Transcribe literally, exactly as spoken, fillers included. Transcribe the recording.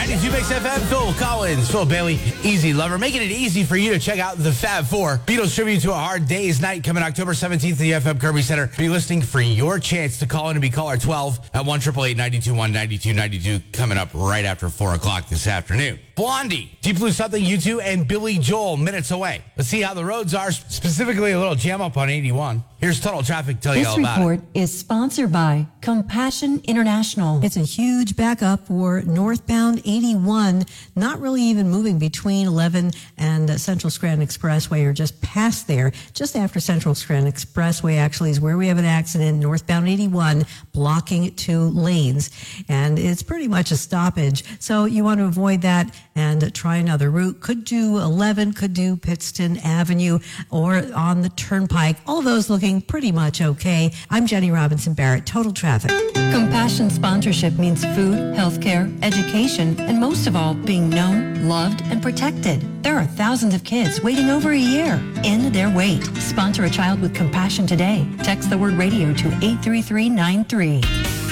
ninety-two Mix F M, Phil Collins, Phil Bailey, Easy Lover, making it easy for you to check out the Fab Four. Beatles tribute to A Hard Day's Night coming October seventeenth at the F M Kirby Center. Be listening for your chance to call in and be caller twelve at one eight eight eight, nine two one, nine two nine two coming up right after four o'clock this afternoon. Blondie, Deep Blue Something, U two, and Billy Joel minutes away. Let's see how the roads are, specifically a little jam up on eighty-one. Here's Total Traffic, tell you all about it. This report is sponsored by Compassion International. It's a huge backup for northbound eighty-one, not really even moving between eleven and uh, Central Scranton Expressway, or just past there. Just after Central Scranton Expressway actually is where we have an accident, northbound eighty-one, blocking two lanes. And it's pretty much a stoppage. So you want to avoid that and try another route. Could do eleven, could do Pittston Avenue, or on the Turnpike. All those looking pretty much okay. I'm Jenny Robinson Barrett, Total Traffic. Compassion sponsorship means food, healthcare, education, and most of all, being known, loved, and protected. There are thousands of kids waiting over a year. End their wait. Sponsor a child with compassion today. Text the word radio to eight three three nine three.